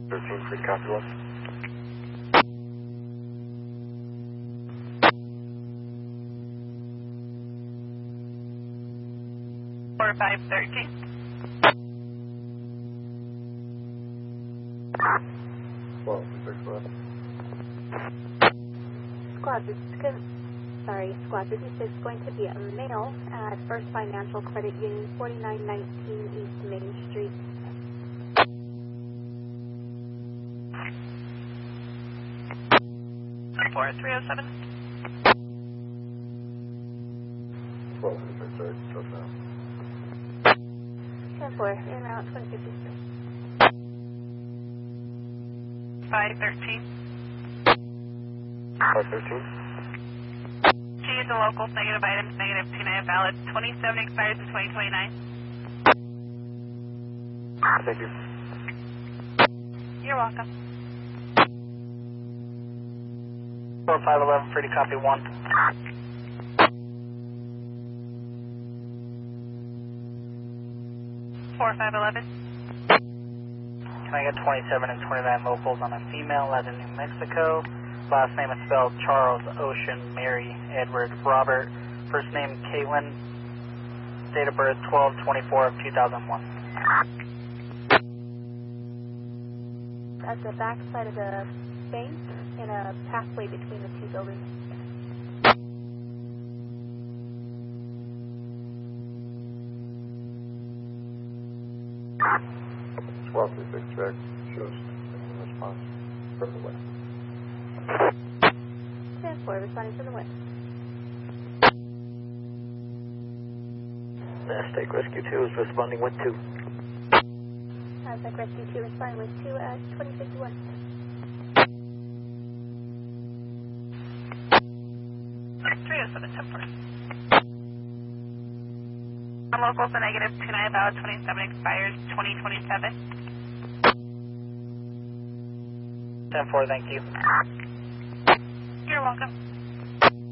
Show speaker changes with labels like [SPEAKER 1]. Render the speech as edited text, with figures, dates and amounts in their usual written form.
[SPEAKER 1] 13, free copy 1.
[SPEAKER 2] Four 513.
[SPEAKER 1] Well, 6 left.
[SPEAKER 3] Squad 56 is going to be a male at First Financial Credit Union, 4919 East Main Street.
[SPEAKER 2] Four 307.
[SPEAKER 1] 12, 6, sorry, just now.
[SPEAKER 3] 10-4, in and out, 2053.
[SPEAKER 2] 513.
[SPEAKER 1] 513.
[SPEAKER 2] She is a local, negative items, negative 29 valid. 27 expires in 2029.
[SPEAKER 1] Thank you.
[SPEAKER 2] You're welcome.
[SPEAKER 4] 4511, free to copy 1.
[SPEAKER 2] 4511.
[SPEAKER 4] Can I get 27 and 29 locals on a female out of New Mexico? Last name is spelled Charles, Ocean, Mary, Edward, Robert. First name Caitlin. Date of birth 12/24/2001.
[SPEAKER 3] At the back side of the bank, in a pathway between the two buildings.
[SPEAKER 1] Well, 36 track shows in response from the west.
[SPEAKER 3] 10-4, responding from the west.
[SPEAKER 4] Aztec Rescue 2 is responding with 2.
[SPEAKER 3] Aztec Rescue 2 responding with 2 at 2051.
[SPEAKER 2] On locals, a negative 29 valid, 27 expires 2027.
[SPEAKER 4] 10-4, thank you.
[SPEAKER 2] You're welcome.